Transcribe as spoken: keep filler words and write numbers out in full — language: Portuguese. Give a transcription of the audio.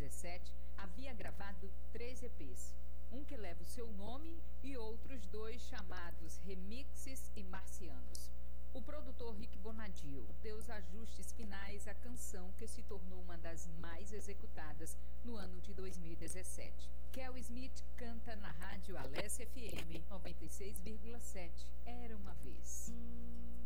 dezessete, havia gravado três E Pês. Um que leva o seu nome e outros dois chamados Remixes e Marcianos. O produtor Rick Bonadio deu os ajustes finais à canção que se tornou uma das mais executadas no ano de dois mil e dezessete. Kel Smith canta na rádio Alessia F M noventa e seis vírgula sete. Era uma vez.